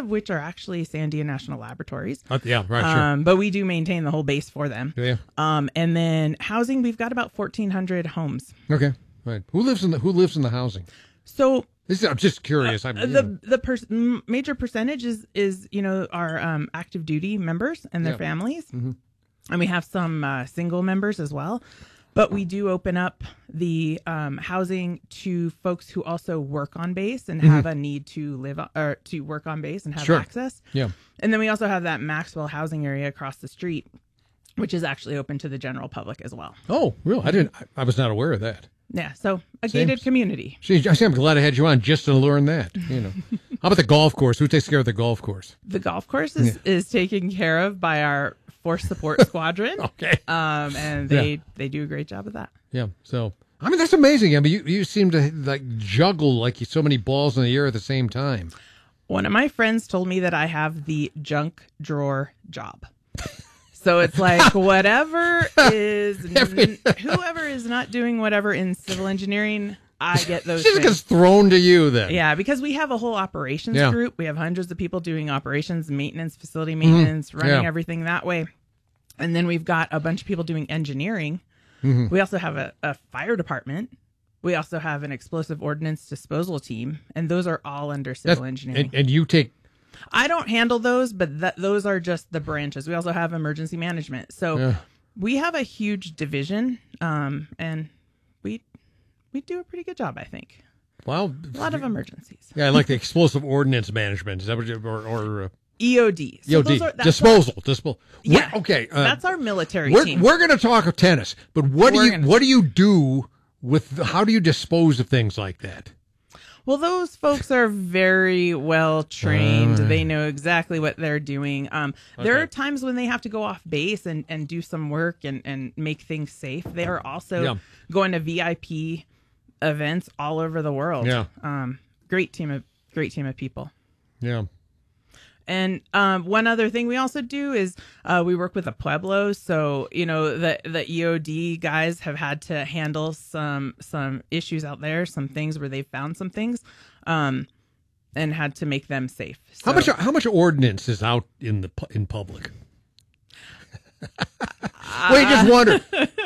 of which are actually Sandia National Laboratories. Yeah, right, sure. But we do maintain the whole base for them. Yeah. And then housing, we've got about 1,400 homes. Okay, right. Who lives in the housing? So I'm just curious. Major percentage is our active duty members and their families, and we have some single members as well. But we do open up the housing to folks who also work on base and have a need to live or to work on base and have access. Yeah. And then we also have that Maxwell housing area across the street, which is actually open to the general public as well. Oh, really? I was not aware of that. Yeah. So a gated community. See, I'm glad I had you on just to learn that. How about the golf course? Who takes care of the golf course? The golf course is taken care of by our Force Support Squadron. Okay. And they do a great job of that. Yeah. So, that's amazing. I mean, you seem to juggle like so many balls in the air at the same time. One of my friends told me that I have the junk drawer job. So it's like whoever is not doing whatever in civil engineering, I get those She gets thrown to you then. Yeah, because we have a whole operations group. We have hundreds of people doing operations, maintenance, facility maintenance, running everything that way. And then we've got a bunch of people doing engineering. We also have a fire department. We also have an explosive ordnance disposal team. And those are all under civil engineering. And you take... I don't handle those, but those are just the branches. We also have emergency management. So we have a huge division, and we do a pretty good job, I think. Well, a lot of emergencies. Yeah, I like the explosive ordnance management. Is that what or EOD. So EOD. Disposal. Yeah. Okay. That's our military team. We're going to talk of tennis, but what do you do with? How do you dispose of things like that? Well, those folks are very well trained. They know exactly what they're doing. There are times when they have to go off base and do some work and make things safe. They are also going to VIP events all over the world. Yeah. Great team of people. Yeah. And one other thing we also do is we work with the Pueblos. So, the EOD guys have had to handle some issues out there, some things where they've found some things and had to make them safe. So, how much ordnance is out in public? Wait, just wonder.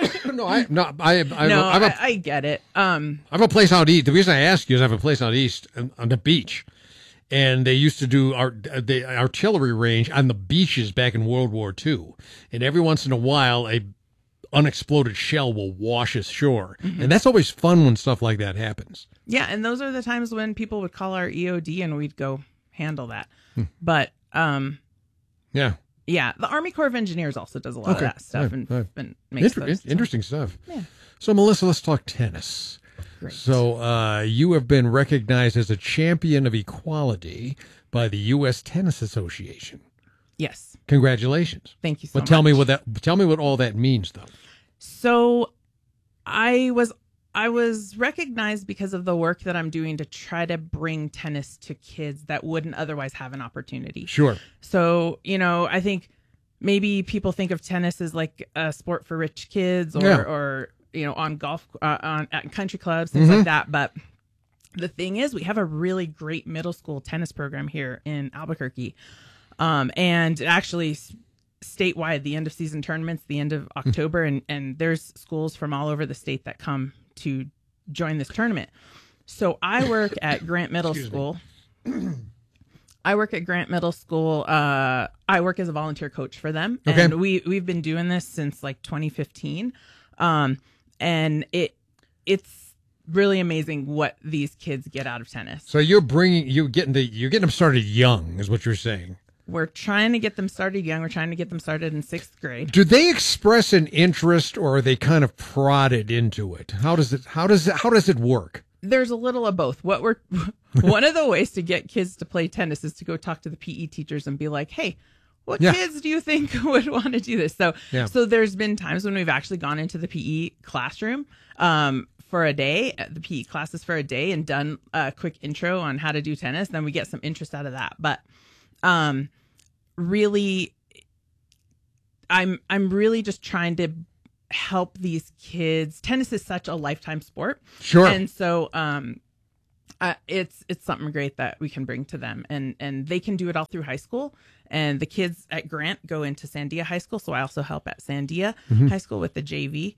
I get it. I have a place out east. The reason I ask you is I have a place out east on the beach. And they used to do the artillery range on the beaches back in World War II. And every once in a while, a unexploded shell will wash ashore. And that's always fun when stuff like that happens. Yeah, and those are the times when people would call our EOD and we'd go handle that. But, yeah, the Army Corps of Engineers also does a lot of that stuff and makes those interesting stuff. Yeah. So, Melissa, let's talk tennis. Great. So you have been recognized as a champion of equality by the U.S. Tennis Association. Yes. Congratulations. Thank you so much. Tell me what all that means, though. So I was recognized because of the work that I'm doing to try to bring tennis to kids that wouldn't otherwise have an opportunity. Sure. So, I think maybe people think of tennis as like a sport for rich kids or on golf, at country clubs, things like that. But the thing is, we have a really great middle school tennis program here in Albuquerque. And actually statewide, the end of season tournaments, the end of October, and there's schools from all over the state that come to join this tournament. So I work at Grant Middle School. I work at Grant Middle School. I work as a volunteer coach for them. Okay. And we've been doing this since like 2015. And it's really amazing what these kids get out of tennis. So you're getting them started young, is what you're saying. We're trying to get them started young. We're trying to get them started in 6th grade. Do they express an interest, or are they kind of prodded into it? How does it work? There's a little of both. One of the ways to get kids to play tennis is to go talk to the PE teachers and be like, hey, what kids do you think would want to do this? So there's been times when we've actually gone into the PE classroom for a day, the PE classes for a day, and done a quick intro on how to do tennis. Then we get some interest out of that. But really, I'm really just trying to help these kids. Tennis is such a lifetime sport. Sure. And so It's something great that we can bring to them, and they can do it all through high school. And the kids at Grant go into Sandia High School, so I also help at Sandia High School with the JV.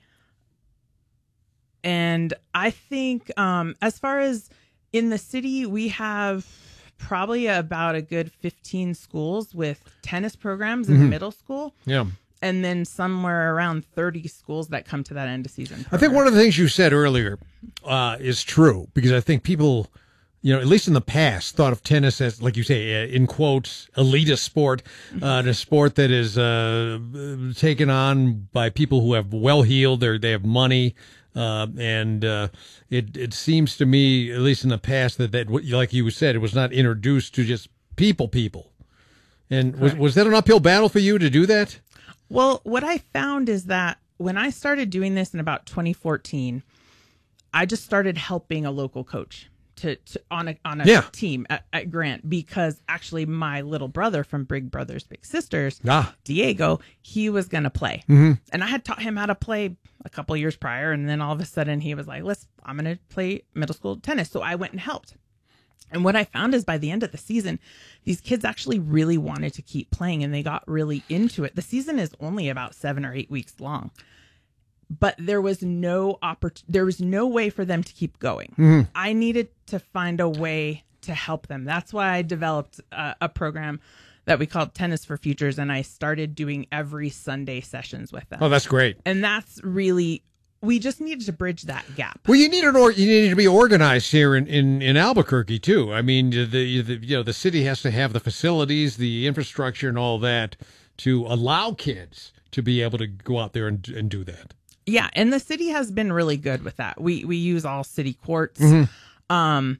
And I think as far as in the city, we have probably about a good 15 schools with tennis programs in the middle school. Yeah. And then somewhere around 30 schools that come to that end of season program. I think one of the things you said earlier is true, because I think people, at least in the past, thought of tennis as, like you say, in quotes, elitist sport, a sport that is taken on by people who have well-heeled, they have money, and it seems to me, at least in the past, that like you said, it was not introduced to just people. And was that an uphill battle for you to do that? Well, what I found is that when I started doing this in about 2014, I just started helping a local coach on a team at Grant, because actually my little brother from Big Brothers Big Sisters, Diego, he was going to play. And I had taught him how to play a couple years prior, and then all of a sudden he was like, I'm going to play middle school tennis. So I went and helped. And what I found is by the end of the season, these kids actually really wanted to keep playing, and they got really into it. The season is only about 7 or 8 weeks long, but there was no way for them to keep going. I needed to find a way to help them. That's why I developed a program that we called Tennis for Futures, and I started doing every Sunday sessions with them. Oh, that's great. And that's really... We just needed to bridge that gap. Well, you needed to be organized here in Albuquerque too. I mean, the city has to have the facilities, the infrastructure, and all that to allow kids to be able to go out there and do that. Yeah, and the city has been really good with that. We use all city courts, and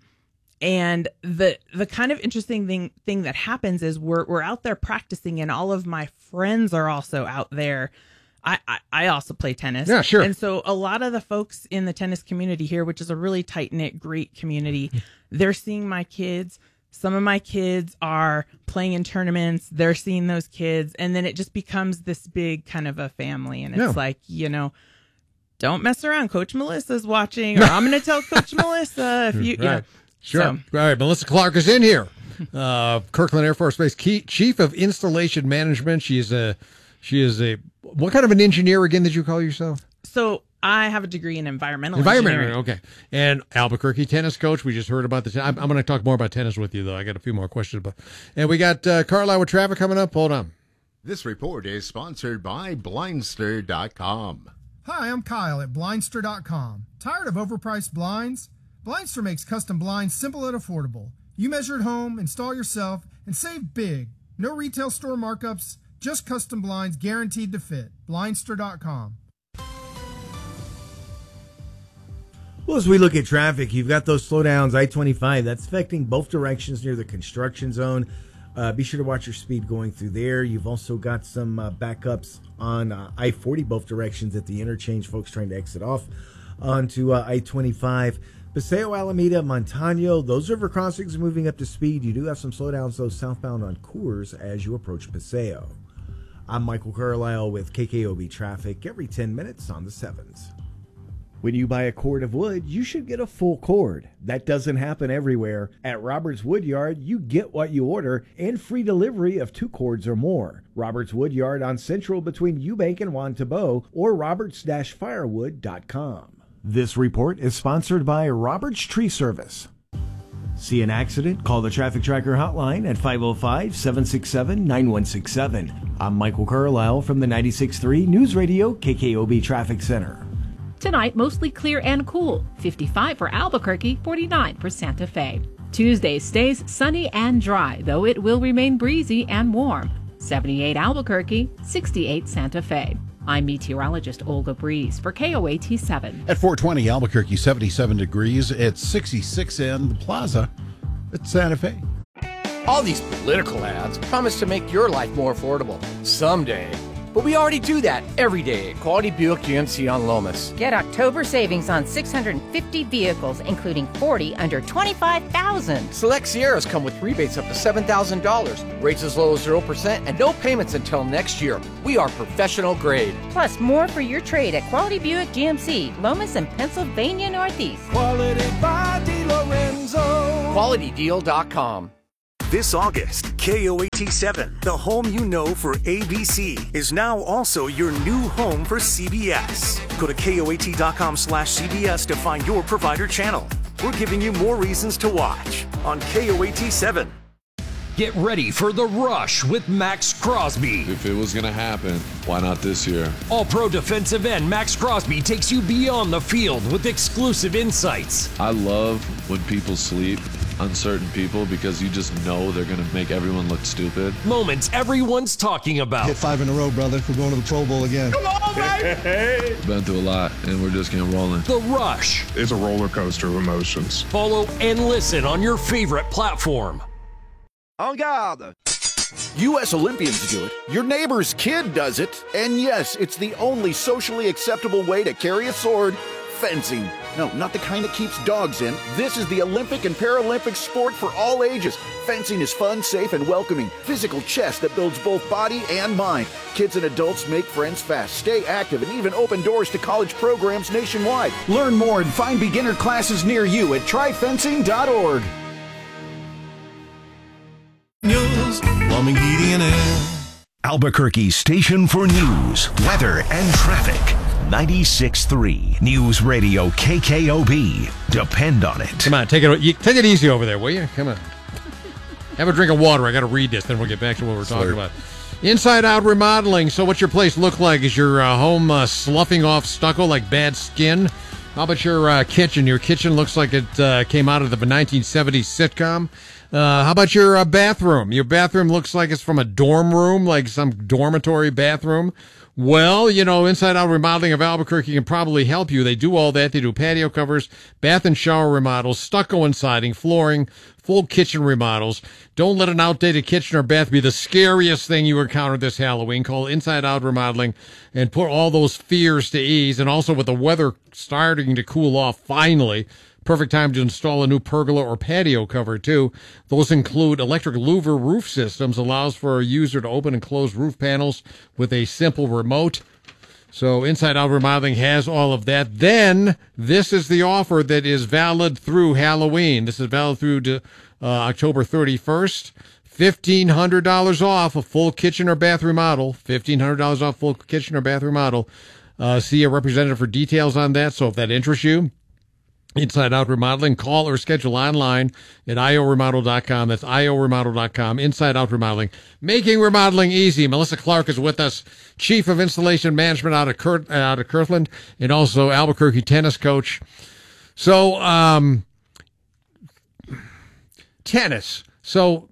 the kind of interesting thing that happens is we're out there practicing, and all of my friends are also out there. I also play tennis. Yeah, sure. And so a lot of the folks in the tennis community here, which is a really tight-knit, great community, they're seeing my kids. Some of my kids are playing in tournaments. They're seeing those kids. And then it just becomes this big kind of a family. And it's like, don't mess around. Coach Melissa's watching, or I'm going to tell Coach Melissa if you, right. Sure. So. All right. Melissa Clark is in here. Kirkland Air Force Base Chief of Installation Management. She is a what kind of an engineer again did you call yourself? So I have a degree in environmental engineering. Okay. And Albuquerque tennis coach. We just heard about the I'm going to talk more about tennis with you, though. I got a few more questions about. And we got Carlisle with traffic coming up. Hold on. This report is sponsored by Blindster.com. Hi, I'm Kyle at Blindster.com. Tired of overpriced blinds? Blindster makes custom blinds simple and affordable. You measure at home, install yourself, and save big. No retail store markups. Just custom blinds guaranteed to fit. Blindster.com. Well, as we look at traffic, you've got those slowdowns, I-25. That's affecting both directions near the construction zone. Be sure to watch your speed going through there. You've also got some backups on I-40, both directions at the interchange. Folks trying to exit off onto I-25. Paseo, Alameda, Montano, those river crossings are moving up to speed. You do have some slowdowns, though, southbound on Coors as you approach Paseo. I'm Michael Carlisle with KKOB Traffic every 10 minutes on the 7s. When you buy a cord of wood, you should get a full cord. That doesn't happen everywhere. At Roberts Woodyard, you get what you order and free delivery of 2 cords or more. Roberts Woodyard on Central between Eubank and Juan Tabo, or roberts-firewood.com. This report is sponsored by Roberts Tree Service. See an accident? Call the Traffic Tracker hotline at 505-767-9167. I'm Michael Carlisle from the 96.3 News Radio KKOB Traffic Center. Tonight, mostly clear and cool. 55 for Albuquerque, 49 for Santa Fe. Tuesday stays sunny and dry, though it will remain breezy and warm. 78 Albuquerque, 68 Santa Fe. I'm meteorologist Olga Breeze for KOAT7. At 420 Albuquerque, 77 degrees. It's 66 in the plaza at Santa Fe. All these political ads promise to make your life more affordable someday. But we already do that every day at Quality Buick GMC on Lomas. Get October savings on 650 vehicles, including 40 under $25,000. Select Sierras come with rebates up to $7,000. Rates as low as 0% and no payments until next year. We are professional grade. Plus, more for your trade at Quality Buick GMC, Lomas and Pennsylvania Northeast. Quality by DeLorenzo. QualityDeal.com. This August, KOAT7, the home you know for ABC, is now also your new home for CBS. Go to KOAT.com/CBS to find your provider channel. We're giving you more reasons to watch on KOAT7. Get ready for The Rush with Max Crosby. If it was going to happen, why not this year? All-pro defensive end Max Crosby takes you beyond the field with exclusive insights. I love when people sleep, uncertain people, because you just know they're going to make everyone look stupid. Moments everyone's talking about. Hit 5 in a row, brother. We're going to the Pro Bowl again. Come on, baby! Been through a lot, and we're just getting rolling. The Rush. It's a roller coaster of emotions. Follow and listen on your favorite platform. En garde! U.S. Olympians do it. Your neighbor's kid does it. And yes, it's the only socially acceptable way to carry a sword. Fencing. No, not the kind that keeps dogs in. This is the Olympic and Paralympic sport for all ages. Fencing is fun, safe, and welcoming. Physical chess that builds both body and mind. Kids and adults make friends fast, stay active, and even open doors to college programs nationwide. Learn more and find beginner classes near you at tryfencing.org. News, plumbing, heating, and air. Albuquerque's station for news, weather, and traffic. 96.3 News Radio KKOB. Depend on it. Come on, take it easy over there, will you? Come on. Have a drink of water. I got to read this, then we'll get back to what we're talking about. Inside Out Remodeling. So what's your place look like? Is your home sloughing off stucco like bad skin? How about your kitchen? Your kitchen looks like it came out of the 1970s sitcom. How about your bathroom? Your bathroom looks like it's from a dorm room, like some dormitory bathroom. Well, Inside Out Remodeling of Albuquerque can probably help you. They do all that. They do patio covers, bath and shower remodels, stucco and siding, flooring, full kitchen remodels. Don't let an outdated kitchen or bath be the scariest thing you encounter this Halloween. Call Inside Out Remodeling and put all those fears to ease. And also with the weather starting to cool off finally, perfect time to install a new pergola or patio cover, too. Those include electric louver roof systems, allows for a user to open and close roof panels with a simple remote. So Inside Out Remodeling has all of that. Then this is the offer that is valid through Halloween. This is valid through to, October 31st. $1,500 off a full kitchen or bath remodel. $1,500 off full kitchen or bath remodel. See a representative for details on that. So if that interests you, Inside Out Remodeling, call or schedule online at ioremodel.com. That's ioremodel.com. Inside Out Remodeling, making remodeling easy. Melissa Clark is with us, Chief of Installation Management out of Kirtland, and also Albuquerque tennis coach. So, tennis. So,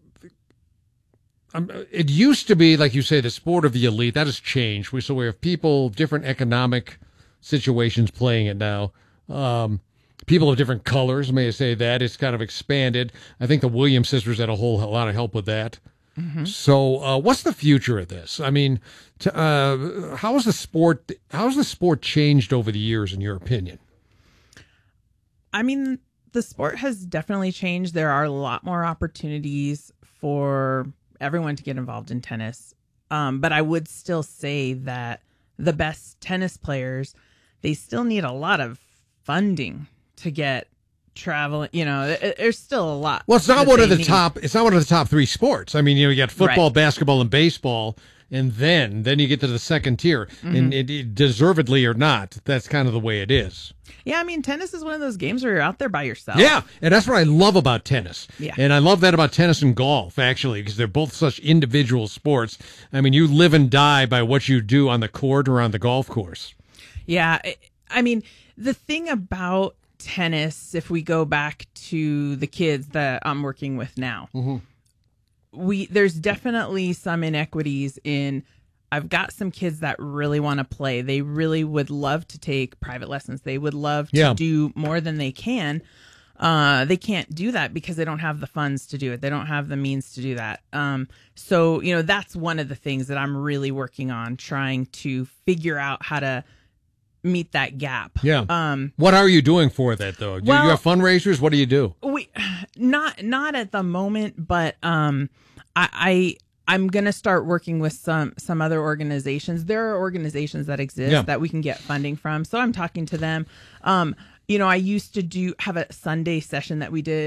it used to be, like you say, the sport of the elite. That has changed. So we have people, different economic situations playing it now. People of different colors, may I say that. It's kind of expanded. I think the Williams sisters had a lot of help with that. Mm-hmm. So what's the future of this? I mean, how has the sport changed over the years, in your opinion? I mean, the sport has definitely changed. There are a lot more opportunities for everyone to get involved in tennis. But I would still say that the best tennis players, they still need a lot of funding to get travel. There's still a lot. Well, it's not one of the top. It's not one of the top three sports. I mean, you got football, right, basketball, and baseball, and then you get to the second tier, mm-hmm, and it deservedly or not, that's kind of the way it is. Yeah, I mean, tennis is one of those games where you're out there by yourself. Yeah, and that's what I love about tennis. Yeah, and I love that about tennis and golf, actually, because they're both such individual sports. I mean, you live and die by what you do on the court or on the golf course. Yeah, I mean, the thing about tennis, if we go back to the kids that I'm working with now, mm-hmm, there's definitely some inequities in. I've got some kids that really want to play. They really would love to take private lessons. They would love to do more than they can. They can't do that because they don't have the funds to do it. They don't have the means to do that. So, that's one of the things that I'm really working on, trying to figure out how to meet that gap. Yeah. What are you doing for that, though? You have fundraisers? What do you do? We not at the moment, but I'm going to start working with some other organizations. There are organizations that exist that we can get funding from. So I'm talking to them. I used to have a Sunday session that we did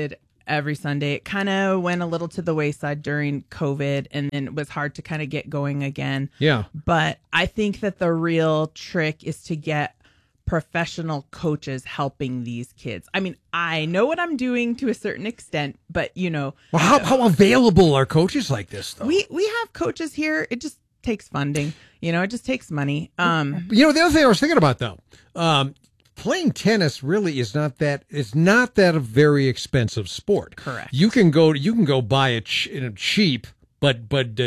every Sunday. It kind of went a little to the wayside during COVID, and then it was hard to kind of get going again. Yeah. But I think that the real trick is to get professional coaches helping these kids. I mean, I know what I'm doing to a certain extent, but well, how available are coaches like this, though? We have coaches here. It just takes funding. It just takes money. The other thing I was thinking about, though, playing tennis really is not that a very expensive sport. Correct. You can go buy a cheap but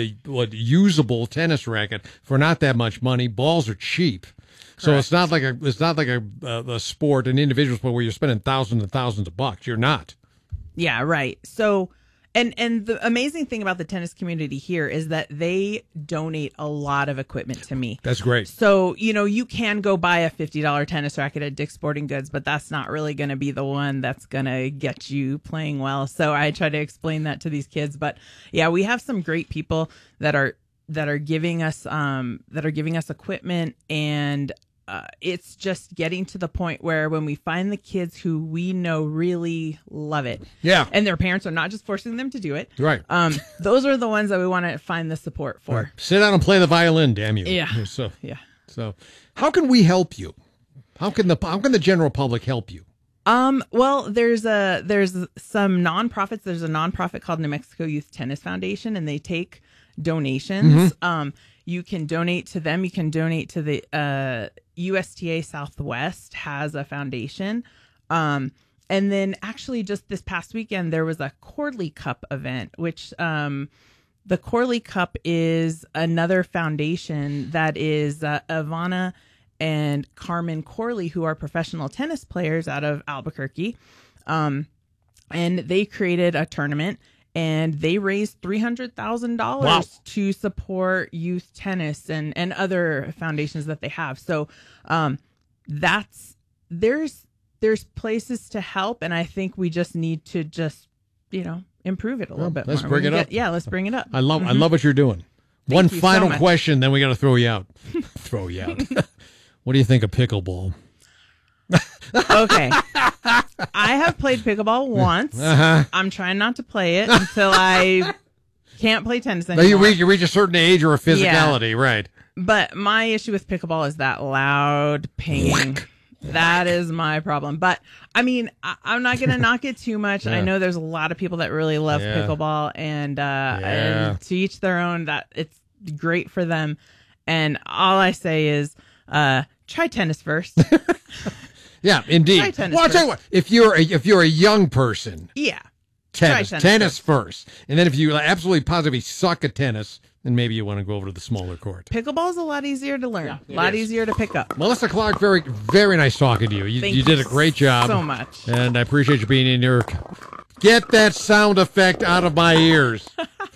usable tennis racket for not that much money. Balls are cheap. So Correct. it's not like a sport, an individual sport where you're spending thousands and thousands of bucks. You're not. Yeah, right. So, and the amazing thing about the tennis community here is that they donate a lot of equipment to me. That's great. So, you can go buy a $50 tennis racket at Dick's Sporting Goods, but that's not really going to be the one that's going to get you playing well. So I try to explain that to these kids. But yeah, we have some great people that are giving us equipment, and it's just getting to the point where when we find the kids who we know really love it, and their parents are not just forcing them to do it, right? Those are the ones that we want to find the support for. Right. Sit down and play the violin, damn you! Yeah. So, how can we help you? How can the general public help you? Well, there's some nonprofits. There's a nonprofit called New Mexico Youth Tennis Foundation, and they take donations. Mm-hmm. You can donate to them. You can donate to the USTA Southwest has a foundation. And then actually just this past weekend, there was a Corley Cup event, which the Corley Cup is another foundation that is Ivana and Carmen Corley, who are professional tennis players out of Albuquerque. And they created a tournament, and they raised $300,000 to support youth tennis and other foundations that they have. So there's places to help, and I think we just need to improve it a little bit. Let's more. bring it up. Let's bring it up. I love what you're doing. One final question, then we got to throw you out. What do you think of pickleball? Okay. I have played pickleball once. Uh-huh. I'm trying not to play it until I can't play tennis anymore. You reach a certain age or a physicality, right? But my issue with pickleball is that loud pinging. That is my problem. But I mean, I'm not going to knock it too much. I know there's a lot of people that really love pickleball, and to each their own. That it's great for them. And all I say is, try tennis first. Yeah, indeed. Well, I'll tell you what. If you're a young person, tennis first, and then if you absolutely positively suck at tennis, then maybe you want to go over to the smaller court. Pickleball is a lot easier to learn, a lot easier to pick up. Melissa Clark, very, very nice talking to you. You did a great job. So much, and I appreciate you being in here. Get that sound effect out of my ears.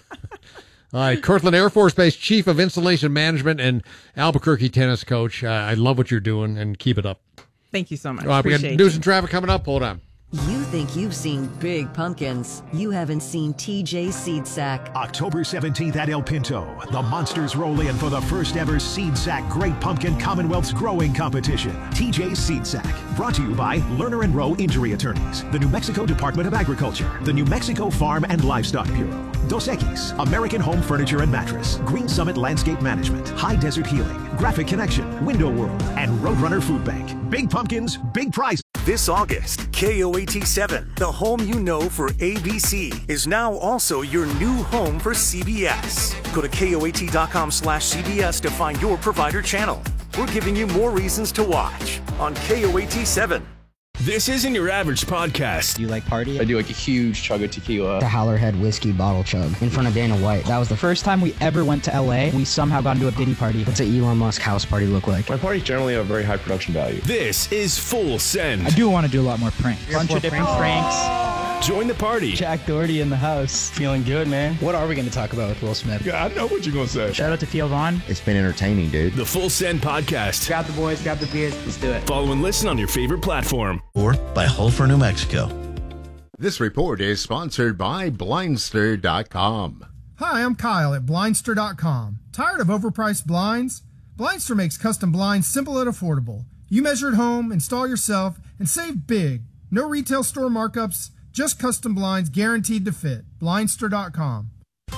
All right, Kirtland Air Force Base Chief of Installation Management and Albuquerque tennis coach. I love what you're doing, and keep it up. Thank you so much. We got news and traffic coming up. Hold on. You think you've seen big pumpkins. You haven't seen TJ Seed Sack. October 17th at El Pinto, the Monsters roll in for the first ever Seed Sack Great Pumpkin Commonwealth's Growing Competition. TJ Seed Sack, brought to you by Lerner & Rowe Injury Attorneys, the New Mexico Department of Agriculture, the New Mexico Farm and Livestock Bureau, Dos Equis, American Home Furniture and Mattress, Green Summit Landscape Management, High Desert Healing, Graphic Connection, Window World, and Roadrunner Food Bank. Big pumpkins, big prize. This August, KOAT7, the home you know for ABC, is now also your new home for CBS. Go to KOAT.com/CBS to find your provider channel. We're giving you more reasons to watch on KOAT7. This isn't your average podcast. You like party? I do like a huge chug of tequila. The Howlerhead whiskey bottle chug in front of Dana White. That was the first time we ever went to LA. We somehow got into a Diddy party. What's an Elon Musk house party look like? My parties generally have very high production value. This is Full Send. I do want to do a lot more pranks. Bunch of different pranks. Join the party. Jack Doherty in the house. Feeling good, man. What are we going to talk about with Will Smith? Yeah, I know what you're going to say. Shout out to Theo Vaughn. It's been entertaining, dude. The Full Send Podcast. Grab the boys, grab the beers. Let's do it. Follow and listen on your favorite platform. Or by Holfer, New Mexico. This report is sponsored by Blindster.com. Hi, I'm Kyle at Blindster.com. Tired of overpriced blinds? Blindster makes custom blinds simple and affordable. You measure at home, install yourself, and save big. No retail store markups, Just custom blinds guaranteed to fit. Blindster.com.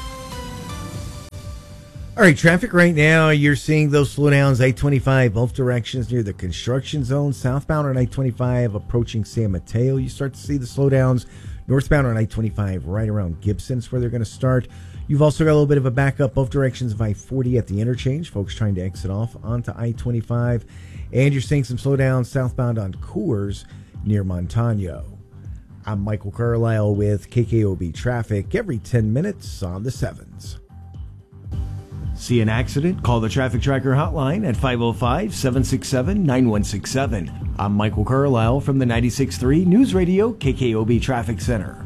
All right, traffic right now, you're seeing those slowdowns, I-25, both directions near the construction zone. Southbound on I-25 approaching San Mateo, you start to see the slowdowns. Northbound on I-25 right around Gibson's where they're going to start. You've also got a little bit of a backup both directions of I-40 at the interchange. Folks trying to exit off onto I-25. And you're seeing some slowdowns southbound on Coors near Montano. I'm Michael Carlisle with KKOB Traffic every 10 minutes on the 7s. See an accident? Call the Traffic Tracker hotline at 505-767-9167. I'm Michael Carlisle from the 96.3 News Radio KKOB Traffic Center.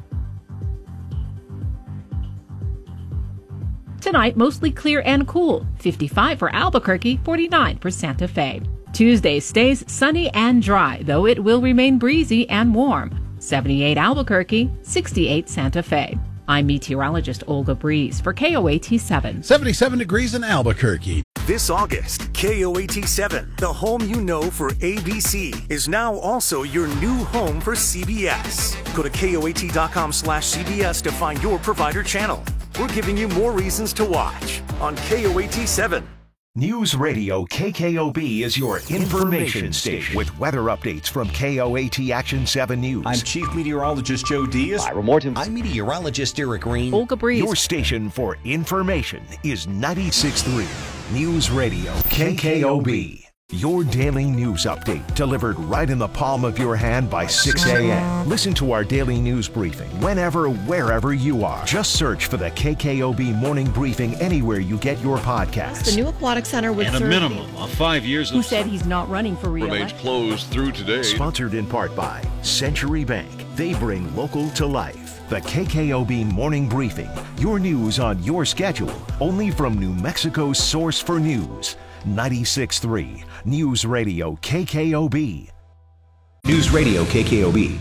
Tonight, mostly clear and cool. 55 for Albuquerque, 49 for Santa Fe. Tuesday stays sunny and dry, though it will remain breezy and warm. 78 Albuquerque, 68 Santa Fe. I'm meteorologist Olga Breeze for KOAT7. 77 degrees in Albuquerque. This August, KOAT7, the home you know for ABC, is now also your new home for CBS. Go to KOAT.com/CBS to find your provider channel. We're giving you more reasons to watch on KOAT7. News Radio KKOB is your information station with weather updates from KOAT Action 7 News. I'm Chief Meteorologist Joe Diaz. Ira Morton. I'm Meteorologist Eric Green. Olga Breeze. Your station for information is 96.3 News Radio KKOB. Your daily news update delivered right in the palm of your hand by 6 a.m. Listen to our daily news briefing whenever, wherever you are. Just search for the KKOB Morning Briefing anywhere you get your podcasts. The new aquatic center would and a minimum of 5 years. Who said he's not running for re-election? Remains closed through today. Sponsored in part by Century Bank. They bring local to life. The KKOB Morning Briefing. Your news on your schedule. Only from New Mexico's source for news. 96.3 News Radio KKOB. News Radio KKOB.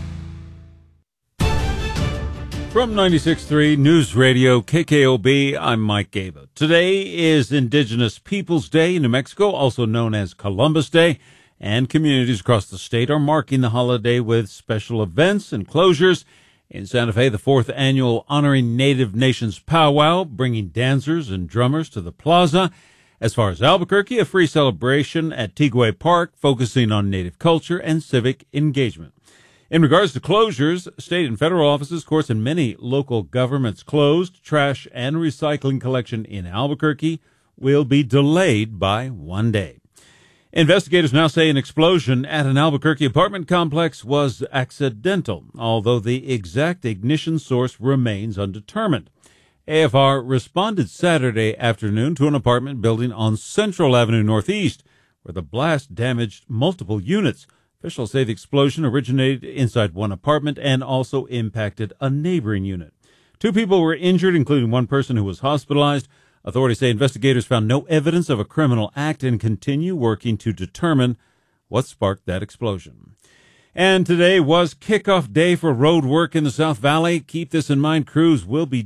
From 96.3 News Radio KKOB, I'm Mike Gaba. Today is Indigenous Peoples Day in New Mexico, also known as Columbus Day, and communities across the state are marking the holiday with special events and closures. In Santa Fe, the 4th annual Honoring Native Nations Powwow, bringing dancers and drummers to the plaza. As far as Albuquerque, a free celebration at Tigway Park, focusing on Native culture and civic engagement. In regards to closures, state and federal offices, courts, and many local governments closed. Trash and recycling collection in Albuquerque will be delayed by 1 day. Investigators now say an explosion at an Albuquerque apartment complex was accidental, although the exact ignition source remains undetermined. AFR responded Saturday afternoon to an apartment building on Central Avenue Northeast, where the blast damaged multiple units. Officials say the explosion originated inside one apartment and also impacted a neighboring unit. 2 people were injured, including one person who was hospitalized. Authorities say investigators found no evidence of a criminal act and continue working to determine what sparked that explosion. And today was kickoff day for road work in the South Valley. Keep this in mind. Crews will be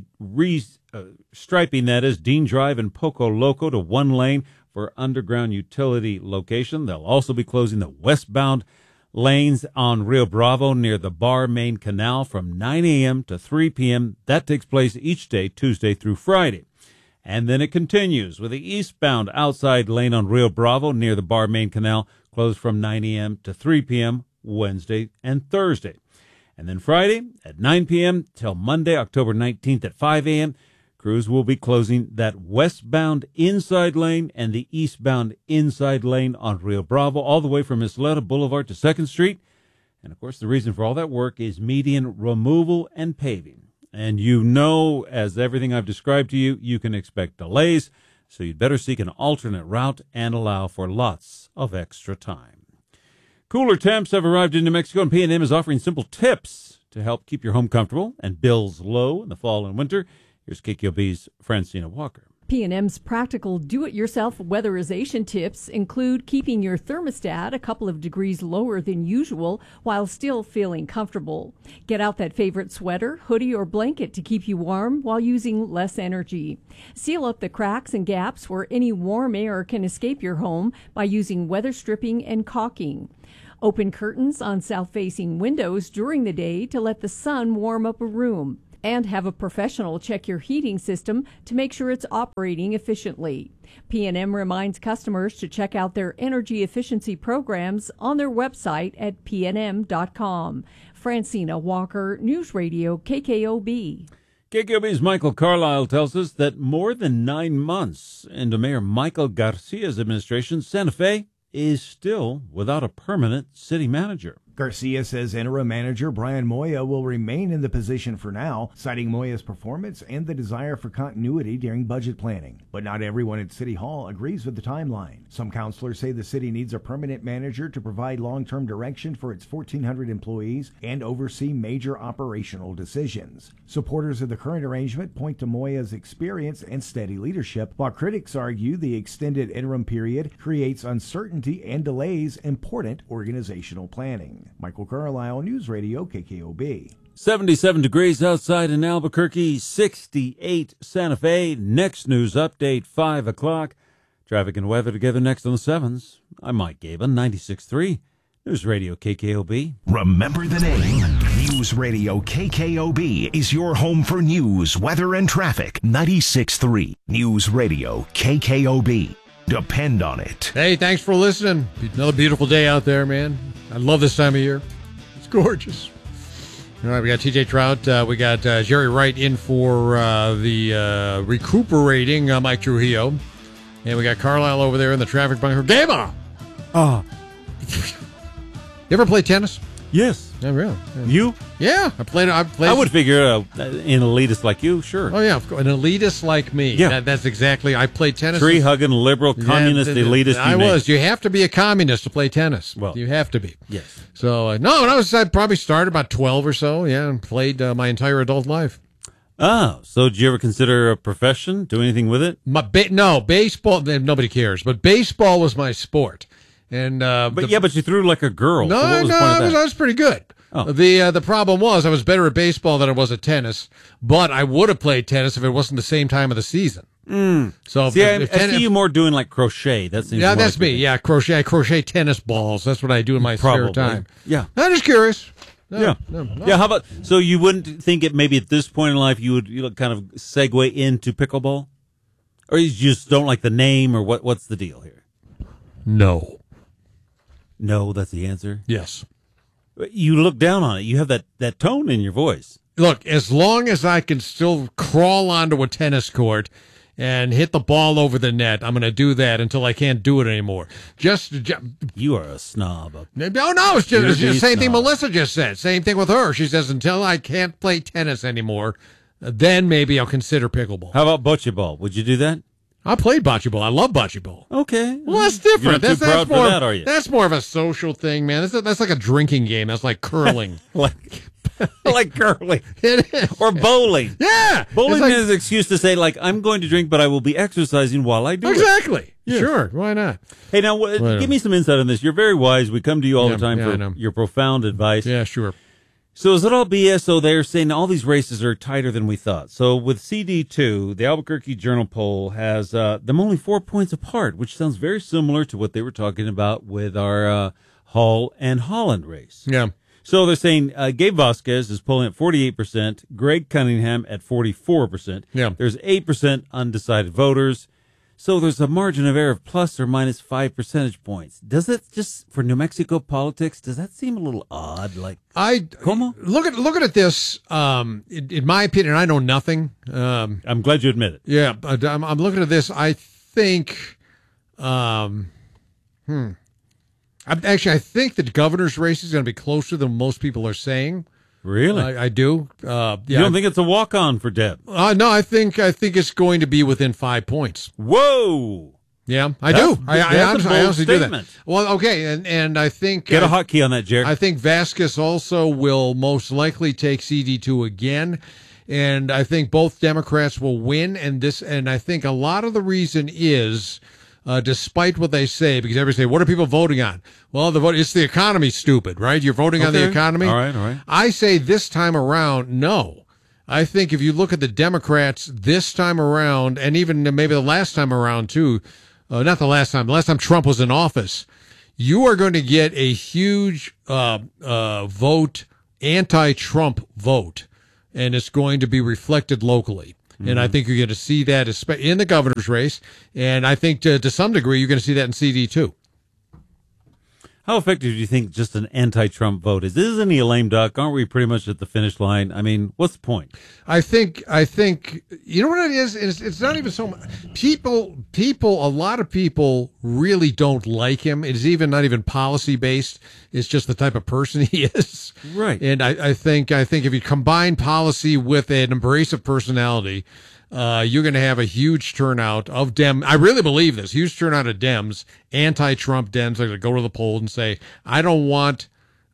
striping, that is, Dean Drive and Poco Loco to 1 lane for underground utility location. They'll also be closing the westbound lanes on Rio Bravo near the Bar Main Canal from 9 a.m. to 3 p.m. That takes place each day, Tuesday through Friday. And then it continues with the eastbound outside lane on Rio Bravo near the Bar Main Canal, closed from 9 a.m. to 3 p.m. Wednesday and Thursday. And then Friday at 9 p.m. till Monday, October 19th at 5 a.m., crews will be closing that westbound inside lane and the eastbound inside lane on Rio Bravo, all the way from Isleta Boulevard to 2nd Street. And, of course, the reason for all that work is median removal and paving. And you know, as everything I've described to you, you can expect delays, so you'd better seek an alternate route and allow for lots of extra time. Cooler temps have arrived in New Mexico, and P&M is offering simple tips to help keep your home comfortable and bills low in the fall and winter. Here's KKOB's Francina Walker. P&M's practical do-it-yourself weatherization tips include keeping your thermostat a couple of degrees lower than usual while still feeling comfortable. Get out that favorite sweater, hoodie, or blanket to keep you warm while using less energy. Seal up the cracks and gaps where any warm air can escape your home by using weather stripping and caulking. Open curtains on south-facing windows during the day to let the sun warm up a room. And have a professional check your heating system to make sure it's operating efficiently. P&M reminds customers to check out their energy efficiency programs on their website at pnm.com. Francina Walker, News Radio KKOB. KKOB's Michael Carlisle tells us that more than 9 months into Mayor Michael Garcia's administration, Santa Fe is still without a permanent city manager. Garcia says interim manager Brian Moya will remain in the position for now, citing Moya's performance and the desire for continuity during budget planning. But not everyone at City Hall agrees with the timeline. Some councilors say the city needs a permanent manager to provide long-term direction for its 1,400 employees and oversee major operational decisions. Supporters of the current arrangement point to Moya's experience and steady leadership, while critics argue the extended interim period creates uncertainty and delays important organizational planning. Michael Carlisle, News Radio KKOB. 77 degrees outside in Albuquerque, 68 Santa Fe. Next news update, 5 o'clock. Traffic and weather together next on the 7s. I'm Mike Gabin, 96.3 News Radio KKOB. Remember the name. News Radio KKOB is your home for news, weather, and traffic. 96.3 News Radio KKOB. Depend on it. Hey, thanks for listening. Another beautiful day out there, man. I love this time of year. It's gorgeous. All right, we got TJ Trout. We got Jerry Wright in for the recuperating Mike Trujillo. And we got Carlisle over there in the traffic bunker. Gamer! Oh. You ever play tennis? Yes. Yeah, really? Yeah. You? Yeah. I played. I would figure an elitist like you, sure. Oh, yeah. An elitist like me. Yeah. That's exactly. I played tennis. Tree-hugging, liberal, communist, elitist. I was. You have to be a communist to play tennis. Well, you have to be. Yes. So, no, I probably started about 12 or so, yeah, and played my entire adult life. Oh, so did you ever consider a profession? Do anything with it? No, baseball, nobody cares, but baseball was my sport. And but you threw like a girl. No, so what was the point of that? I was pretty good. Oh. The problem was I was better at baseball than I was at tennis, but I would have played tennis if it wasn't the same time of the season. So see, I see you more doing like crochet. That seems that's me. Yeah, crochet. I crochet tennis balls. That's what I do in my spare time. Yeah, I'm just curious. No. Yeah. How about so you wouldn't think it maybe at this point in life you would kind of segue into pickleball, or you just don't like the name, or what's the deal here? No, that's the answer. Yes. You look down on it. You have that tone in your voice. Look, as long as I can still crawl onto a tennis court and hit the ball over the net, I'm going to do that until I can't do it anymore. You are a snob. No, it's just the same thing Melissa just said. Same thing with her. She says, until I can't play tennis anymore, then maybe I'll consider pickleball. How about bocce ball? Would you do that? I played bocce ball. I love bocce ball. Okay. Well, that's different. You're not too proud for that, are you? That's more of a social thing, man. That's like a drinking game. That's like curling. like curling. It is. Or bowling. Yeah. Bowling is an excuse to say, like, I'm going to drink, but I will be exercising while I do it. Exactly. Yeah. Sure. Why not? Hey, now, give me some insight on this. You're very wise. We come to you all the time for your profound advice. Yeah, sure. So is it all BS? So they're saying all these races are tighter than we thought. So with CD2, the Albuquerque Journal poll has them only 4 points apart, which sounds very similar to what they were talking about with our Hall and Holland race. Yeah. So they're saying Gabe Vasquez is polling at 48%, Greg Cunningham at 44%. Yeah. There's 8% undecided voters. So there's a margin of error of plus or minus 5 percentage points. Does it just, for New Mexico politics, does that seem a little odd? Like, looking at this, in my opinion, I know nothing. I'm glad you admit it. Yeah, but I'm looking at this. I think, I think the governor's race is going to be closer than most people are saying. Really? I do. You don't think it's a walk-on for Deb? No, I think it's going to be within 5 points. Whoa! Yeah, I do. I honestly do that. Well, okay, and I think get a hotkey on that, Jared. I think Vasquez also will most likely take CD2 again, and I think both Democrats will win. And I think a lot of the reason is. Despite what they say, because everybody say, what are people voting on? Well, it's the economy, stupid, right? You're voting on the economy? All right. I say this time around, no. I think if you look at the Democrats this time around, and even maybe the last time around too, not the last time Trump was in office, you are going to get a huge vote, anti-Trump vote, and it's going to be reflected locally. And I think you're going to see that in the governor's race, and I think to some degree you're going to see that in CD too. How effective do you think just an anti-Trump vote is? Isn't he a lame duck? Aren't we pretty much at the finish line? I mean, what's the point? I think you know what it is? It's not even so much people. A lot of people really don't like him. It's not even policy based. It's just the type of person he is. Right. And I think if you combine policy with an abrasive personality, you're going to have a huge turnout of I really believe this. Huge turnout of Dems, anti-Trump Dems, are going to go to the polls and say, I don't want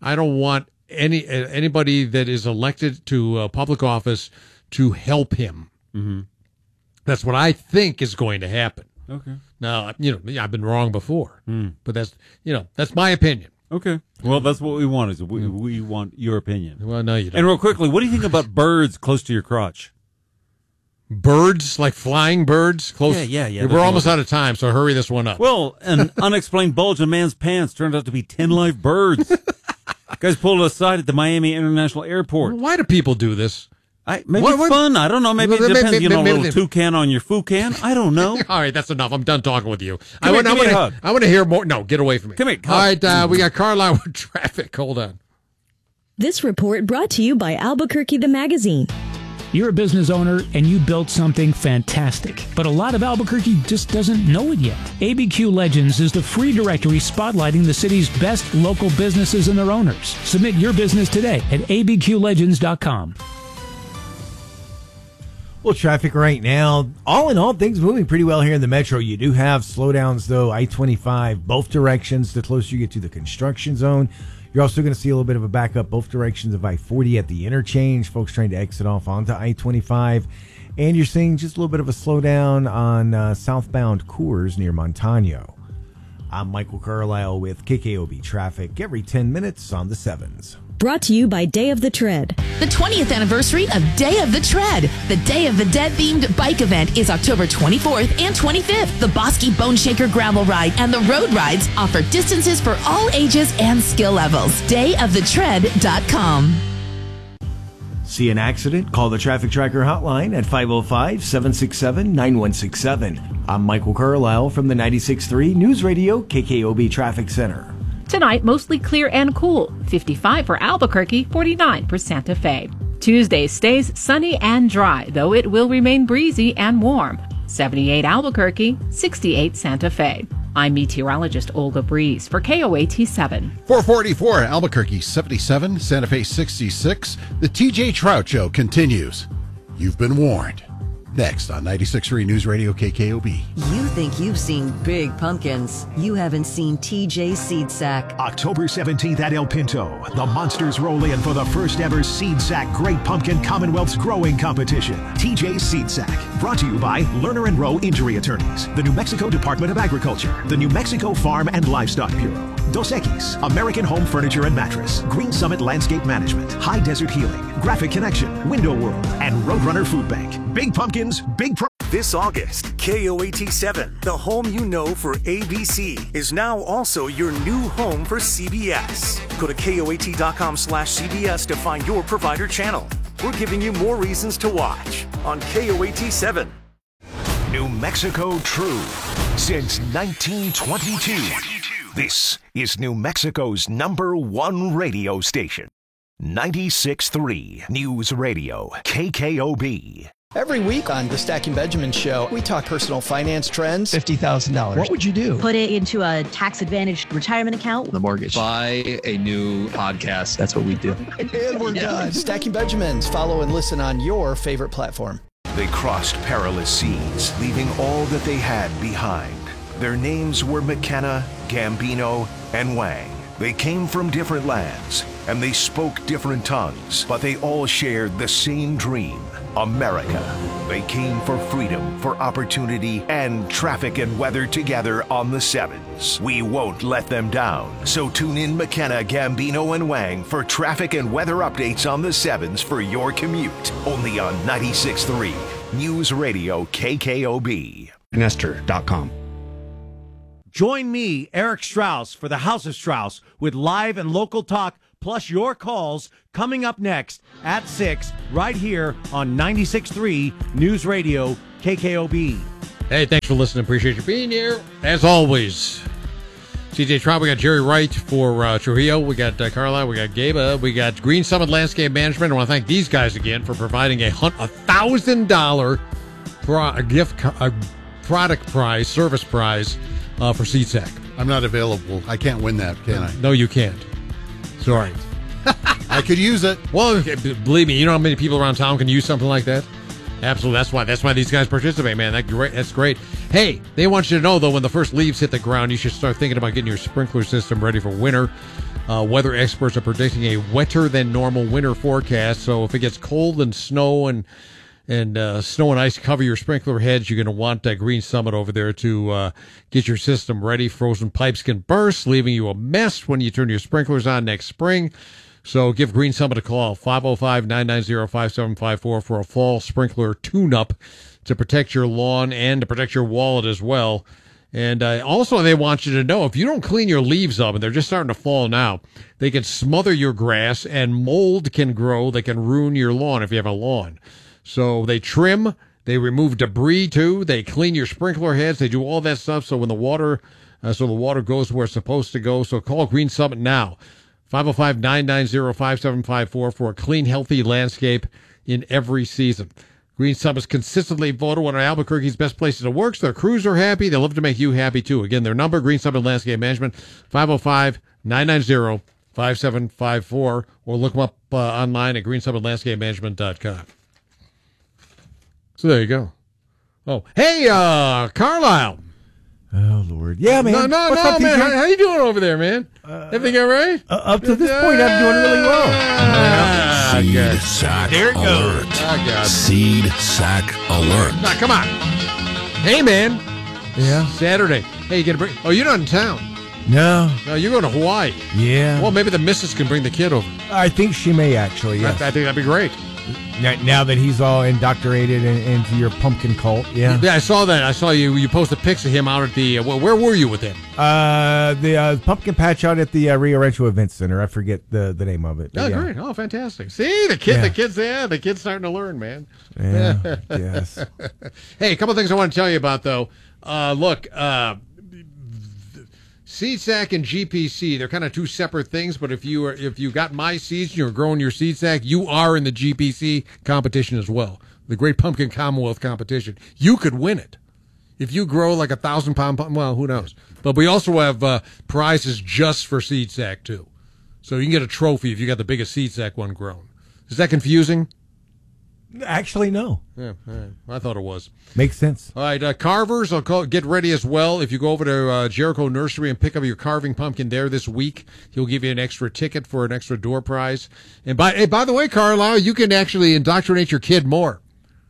anybody that is elected to public office to help him. Mm-hmm. That's what I think is going to happen. Okay. Now, I've been wrong before, but that's my opinion. Okay. Well, that's what we want. Is we want your opinion. Well, no, you don't. And real quickly, what do you think about birds close to your crotch? Birds, like flying birds, close. Yeah. We're almost out of time, so hurry this one up. Well, an unexplained bulge in a man's pants turned out to be 10 live birds. Guys pulled aside at the Miami International Airport. Why do people do this? Maybe it's fun. I don't know. Maybe it depends. A little toucan on your foo-can. I don't know. All right, that's enough. I'm done talking with you. I want to hear more. No, get away from me. Come here. All right, we got Carlisle with traffic. Hold on. This report brought to you by Albuquerque the Magazine. You're a business owner and you built something fantastic, but a lot of Albuquerque just doesn't know it yet. ABQ Legends is the free directory spotlighting the city's best local businesses and their owners. Submit your business today at abqlegends.com. Well, traffic right now, all in all, things moving pretty well here in the metro. You do have slowdowns, though, I-25, both directions, the closer you get to the construction zone. You're also going to see a little bit of a backup both directions of I-40 at the interchange, folks trying to exit off onto I-25. And you're seeing just a little bit of a slowdown on southbound Coors near Montano. I'm Michael Carlisle with KKOB Traffic every 10 minutes on the 7s. Brought to you by Day of the Tread. The 20th anniversary of Day of the Tread. The Day of the Dead themed bike event is October 24th and 25th. The Bosky Bone Shaker gravel ride and the road rides offer distances for all ages and skill levels. DayofTheTread.com. See an accident? Call the Traffic Tracker hotline at 505-767-9167. I'm Michael Carlisle from the 96.3 News Radio KKOB Traffic Center. Tonight, mostly clear and cool. 55 for Albuquerque, 49 for Santa Fe. Tuesday stays sunny and dry, though it will remain breezy and warm. 78 Albuquerque, 68 Santa Fe. I'm meteorologist Olga Breeze for KOAT 7. 444 Albuquerque 77, Santa Fe 66. The TJ Trout Show continues. You've been warned. Next on 96.3 News Radio KKOB. You think you've seen big pumpkins. You haven't seen TJ Seed Sack. October 17th at El Pinto, the Monsters roll in for the first ever Seed Sack Great Pumpkin Commonwealth's Growing Competition. TJ Seed Sack, brought to you by Lerner and Rowe Injury Attorneys, the New Mexico Department of Agriculture, the New Mexico Farm and Livestock Bureau, Dos Equis, American Home Furniture and Mattress, Green Summit Landscape Management, High Desert Healing, Graphic Connection, Window World, and Roadrunner Food Bank. Big pumpkins, big This August, KOAT 7, the home you know for ABC, is now also your new home for CBS. Go to KOAT.com/CBS to find your provider channel. We're giving you more reasons to watch on KOAT 7. New Mexico True. Since 1922, this is New Mexico's #1 radio station. 96.3 News Radio, KKOB. Every week on the Stacking Benjamin Show, we talk personal finance trends. $50,000. What would you do? Put it into a tax-advantaged retirement account. The mortgage. Buy a new podcast. That's what we do. And we're done. Stacking Benjamins. Follow and listen on your favorite platform. They crossed perilous seas, leaving all that they had behind. Their names were McKenna, Gambino, and Wang. They came from different lands, and they spoke different tongues, but they all shared the same dream, America. They came for freedom, for opportunity, and traffic and weather together on the 7s. We won't let them down. So tune in McKenna, Gambino, and Wang for traffic and weather updates on the 7s for your commute. Only on 96.3 News Radio KKOB. Nester.com. Join me, Eric Strauss, for the House of Strauss with live and local talk, plus your calls coming up next at 6 right here on 96.3 News Radio KKOB. Hey, thanks for listening. Appreciate you being here. As always, CJ Trout, we got Jerry Wright for Trujillo. We got Carlisle. We got Gabe. We got Green Summit Landscape Management. I want to thank these guys again for providing a $1,000 product prize, service prize for SeedSack. I'm not available. I can't win that, can I? No, you can't. Sorry. I could use it. Well, believe me, you know how many people around town can use something like that? Absolutely. That's why these guys participate, man. That's great. Hey, they want you to know, though, when the first leaves hit the ground, you should start thinking about getting your sprinkler system ready for winter. Weather experts are predicting a wetter than normal winter forecast. So if it gets cold and snow and snow and ice cover your sprinkler heads, you're going to want Green Summit over there to get your system ready. Frozen pipes can burst, leaving you a mess when you turn your sprinklers on next spring. So give Green Summit a call, 505-990-5754 for a fall sprinkler tune-up to protect your lawn and to protect your wallet as well. And also they want you to know, if you don't clean your leaves up, and they're just starting to fall now, they can smother your grass and mold can grow that can ruin your lawn if you have a lawn. So they trim, they remove debris too, they clean your sprinkler heads, they do all that stuff so when the water goes where it's supposed to go. So call Green Summit now. 505-990-5754 for a clean, healthy landscape in every season. Green Summit is consistently voted one of Albuquerque's best places to work. So their crews are happy. They love to make you happy, too. Again, their number, Green Summit Landscape Management, 505-990-5754, or look them up online at greensummitlandscapemanagement.com. So there you go. Oh, hey, Carlisle. Oh, Lord. Yeah, man. No, up, man. TJ? How you doing over there, man? Everything all right? Up to this point, I'm doing really well. Seed sack There it goes. alert. Oh, God. Seed sack alert. Now, come on. Hey, man. Yeah. Saturday. Hey, you get a break? Oh, you're not in town. No. No, you're going to Hawaii. Yeah. Well, maybe the missus can bring the kid over. I think she may actually, yes. I think that'd be great. Now that he's all indoctrinated into your pumpkin cult, yeah. Yeah, I saw that. I saw you posted pics of him out at the. Where were you with him? The pumpkin patch out at the Rio Rancho Event Center. I forget the name of it. Oh, yeah. great! Oh, fantastic! See the kid, Yeah. the kid's starting to learn, man. Yeah. Yes. Hey, a couple of things I want to tell you about though. Look, SeedSack and GPC, they're kind of two separate things, but if you got my seeds and you're growing your SeedSack, you are in the GPC competition as well, the Great Pumpkin Commonwealth competition. You could win it. If you grow like 1,000-pound, well, who knows? But we also have prizes just for SeedSack, too. So you can get a trophy if you got the biggest SeedSack one grown. Is that confusing? Actually, no. Yeah, all right. I thought it was. Makes sense. All right, carvers, get ready as well. If you go over to Jericho Nursery and pick up your carving pumpkin there this week, he'll give you an extra ticket for an extra door prize. And by the way, Carlisle, you can actually indoctrinate your kid more.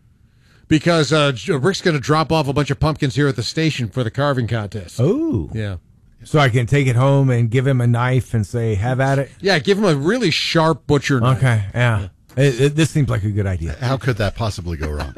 Because Rick's going to drop off a bunch of pumpkins here at the station for the carving contest. Oh. Yeah. So I can take it home and give him a knife and say, have at it? Yeah, give him a really sharp butcher knife. Okay, yeah. This seems like a good idea. How could that possibly go wrong?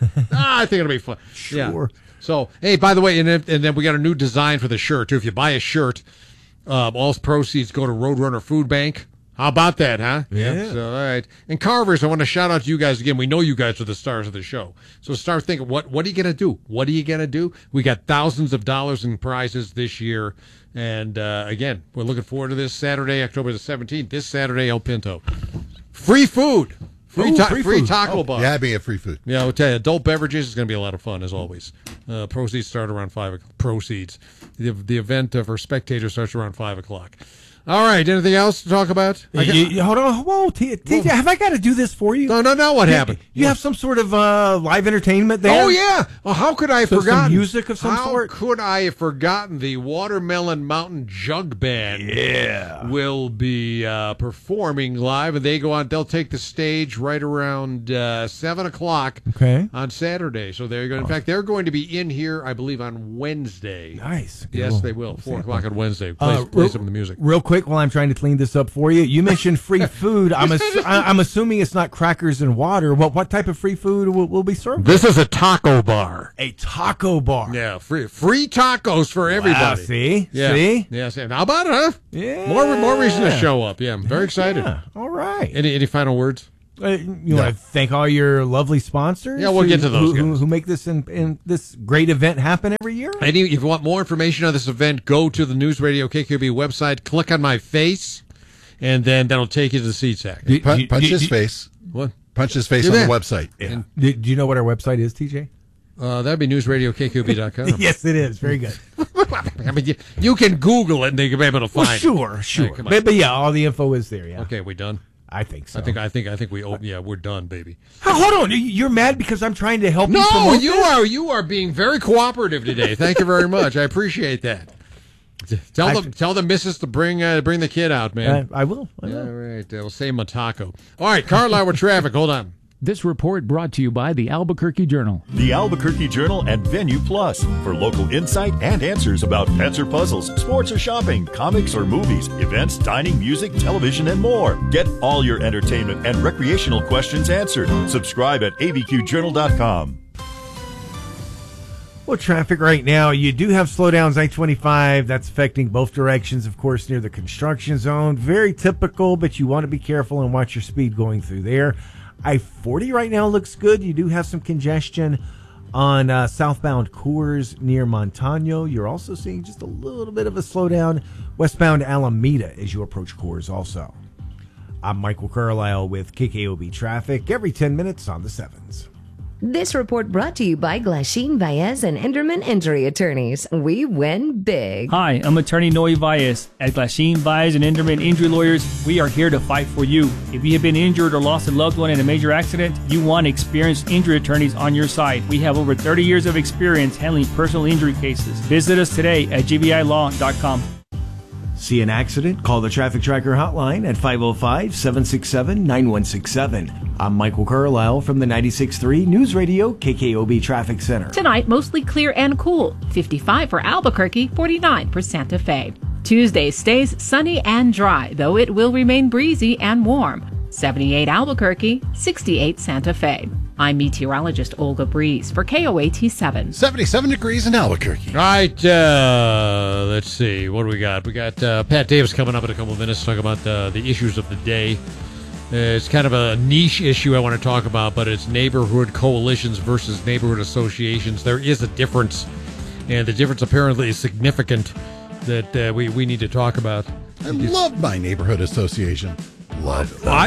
I think it'll be fun. Sure. Yeah. So, hey, by the way, and then we got a new design for the shirt, too. If you buy a shirt, all proceeds go to Roadrunner Food Bank. How about that, huh? Yeah. So, all right. And carvers, I want to shout out to you guys again. We know you guys are the stars of the show. So start thinking, what are you going to do? What are you going to do? We got thousands of dollars in prizes this year. And, again, we're looking forward to this Saturday, October the 17th. This Saturday, El Pinto. Free food. Free taco bar. Yeah, be a free food. Yeah, I'll tell you, adult beverages is going to be a lot of fun, as always. Proceeds start around 5 o'clock. Proceeds. The event for spectators starts around 5 o'clock. All right, anything else to talk about? Hold on. Whoa, TJ, have I got to do this for you? No, what happened? You have some sort of live entertainment there? Oh, yeah. Well, how could I have forgotten? Some music of some sort? How could I have forgotten the Watermelon Mountain Jug Band? Yeah. Will be performing live, and they'll take the stage right around 7 o'clock on Saturday. So they're going. In fact, they're going to be in here, I believe, on Wednesday. Nice. Yes, Cool. they will. 4 o'clock on Wednesday. Play some of the music. Real quick. quick while I'm trying to clean this up for you. You mentioned free food. I'm assuming it's not crackers and water. What type of free food will be served? This is a taco bar. A taco bar. Yeah, free tacos for everybody. Wow, see? Yeah. See? Yes. How about it, huh? Yeah. More reason to show up. Yeah, I'm very excited. Yeah. All right. Any final words? You want to thank all your lovely sponsors? Yeah, we'll get to those guys. Who make this in this great event happen every year? And if you want more information on this event, go to the News Radio KQB website, click on my face, and then that'll take you to the seat sack. Punch his face. What? Punch his face on the website. Yeah. Do you know what our website is, TJ? That'd be newsradiokqb.com. Yes, it is. Very good. I mean, you can Google it and they can be able to find it. Sure. Right, but yeah, all the info is there. Yeah. Okay, we done? I think so. I think we're done, baby. Hold on, you're mad because I'm trying to help you. No, you are being very cooperative today. Thank you very much. I appreciate that. Tell the missus to bring the kid out, man. I will. All right, we'll say Matako. All right, Carlisle with traffic. Hold on. This report brought to you by the Albuquerque Journal. The Albuquerque Journal and Venue Plus for local insight and answers about pets or puzzles, sports or shopping, comics or movies, events, dining, music, television, and more. Get all your entertainment and recreational questions answered. Subscribe at abqjournal.com. Well, traffic right now, you do have slowdowns I-25. That's affecting both directions, of course, near the construction zone. Very typical, but you want to be careful and watch your speed going through there. I-40 right now looks good. You do have some congestion on southbound Coors near Montano. You're also seeing just a little bit of a slowdown westbound Alameda as you approach Coors also. I'm Michael Carlisle with KKOB Traffic every 10 minutes on the 7s. This report brought to you by Glasheen, Baez, and Enderman Injury Attorneys. We win big. Hi, I'm attorney Noe Baez. At Glasheen, Baez, and Enderman Injury Lawyers, we are here to fight for you. If you have been injured or lost a loved one in a major accident, you want experienced injury attorneys on your side. We have over 30 years of experience handling personal injury cases. Visit us today at gbilaw.com. See an accident? Call the Traffic Tracker hotline at 505-767-9167. I'm Michael Carlisle from the 96.3 News Radio KKOB Traffic Center. Tonight, mostly clear and cool. 55 for Albuquerque, 49 for Santa Fe. Tuesday stays sunny and dry, though it will remain breezy and warm. 78 Albuquerque, 68 Santa Fe. I'm meteorologist Olga Breeze for KOAT7. 77 degrees in Albuquerque. All right, let's see. What do we got? We got Pat Davis coming up in a couple of minutes to talk about the issues of the day. It's kind of a niche issue I want to talk about, but it's neighborhood coalitions versus neighborhood associations. There is a difference, and the difference apparently is significant that we need to talk about. I love my neighborhood association. Love them.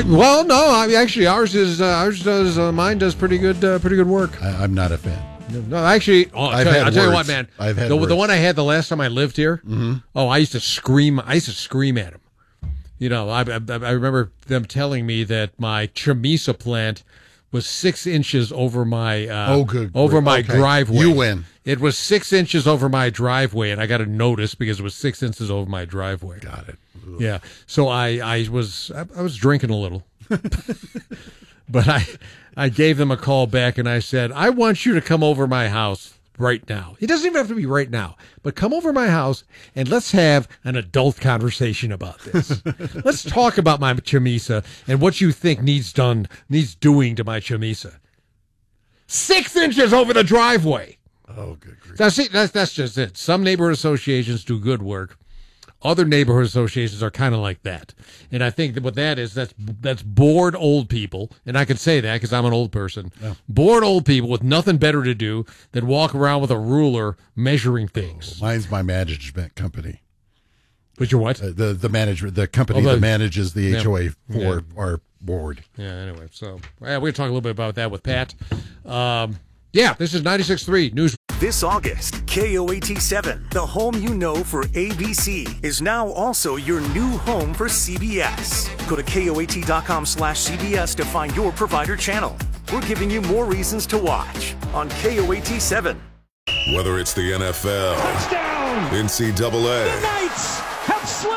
Mine does pretty good work. I'm not a fan. No, actually, I'll tell you what, man. I've had the one I had the last time I lived here. Mm-hmm. Oh, I used to scream at him. You know, I remember them telling me that my chamisa plant was 6 inches over my driveway. You win. It was 6 inches over my driveway, and I got a notice because it was 6 inches over my driveway. Got it. Ugh. Yeah. So I was drinking a little, but I gave them a call back and I said, I want you to come over my house right now. It doesn't even have to be right now, but come over my house and let's have an adult conversation about this. Let's talk about my chamisa and what you think needs doing to my chamisa. 6 inches over the driveway. Oh, good grief. That's just it. Some neighborhood associations do good work. Other neighborhood associations are kind of like that. And I think that what that is, that's bored old people. And I can say that because I'm an old person. Yeah. Bored old people with nothing better to do than walk around with a ruler measuring things. Mine's my management company. But your what? The company that manages the HOA for our board. Yeah, anyway. So we're going to talk a little bit about that with Pat. This is 96.3 News. This August, KOAT7, the home you know for ABC, is now also your new home for CBS. Go to KOAT.com/CBS to find your provider channel. We're giving you more reasons to watch on KOAT7. Whether it's the NFL, touchdown, NCAA, the Knights have slain the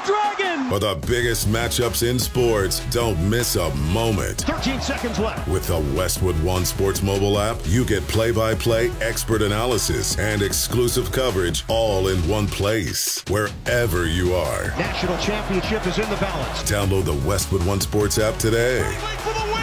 Dragon! For the biggest matchups in sports, don't miss a moment. 13 seconds left. With the Westwood One Sports mobile app, you get play-by-play expert analysis and exclusive coverage all in one place, wherever you are. National championship is in the balance. Download the Westwood One Sports app today. For the win!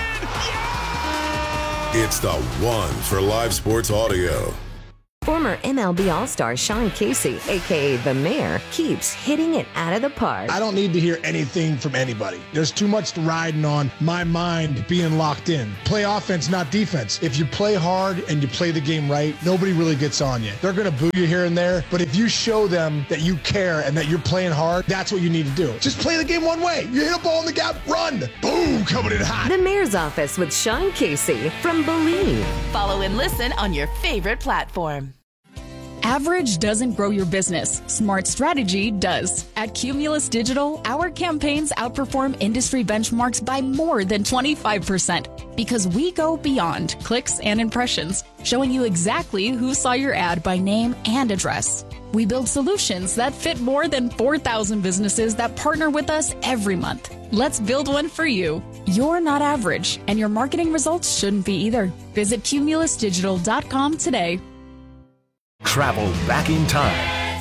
It's the one for live sports audio. Former MLB All-Star Sean Casey, a.k.a. The Mayor, keeps hitting it out of the park. I don't need to hear anything from anybody. There's too much riding on my mind being locked in. Play offense, not defense. If you play hard and you play the game right, nobody really gets on you. They're going to boo you here and there, but if you show them that you care and that you're playing hard, that's what you need to do. Just play the game one way. You hit a ball in the gap, run. Boom, coming in hot. The Mayor's Office with Sean Casey from Believe. Follow and listen on your favorite platform. Average doesn't grow your business. Smart strategy does. At Cumulus Digital, our campaigns outperform industry benchmarks by more than 25% because we go beyond clicks and impressions, showing you exactly who saw your ad by name and address. We build solutions that fit more than 4,000 businesses that partner with us every month. Let's build one for you. You're not average, and your marketing results shouldn't be either. Visit cumulusdigital.com today. Travel back in time